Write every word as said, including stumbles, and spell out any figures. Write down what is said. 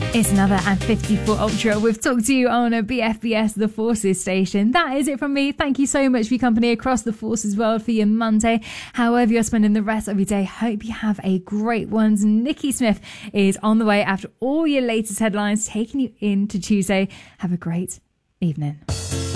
It's another and fifty-four Ultra. We've talked to you on a B F B S The Forces station. That is it from me. Thank you so much for your company across the Forces world for your Monday. However you're spending the rest of your day, hope you have a great one. Nikki Smith is on the way after all your latest headlines, taking you into Tuesday. Have a great evening.